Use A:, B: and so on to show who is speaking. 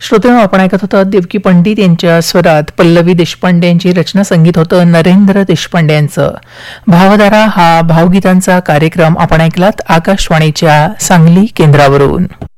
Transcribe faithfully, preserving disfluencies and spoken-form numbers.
A: श्रोतेनो, आपण ऐकत होतो देवकी पंडित यांच्या स्वरात पल्लवी देशपांडे यांची रचना, संगीत होतं नरेंद्र देशपांडे यांचं. भावधारा हा भावगीतांचा कार्यक्रम आपण ऐकलात आकाशवाणीच्या सांगली केंद्रावरून.